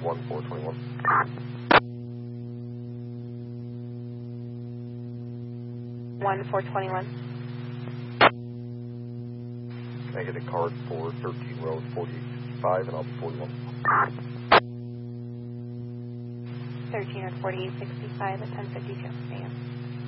1421. One 421. Can I get a card for 13 Road 4865 and I'll be 41? 13 or 4865 at 10:52 a.m.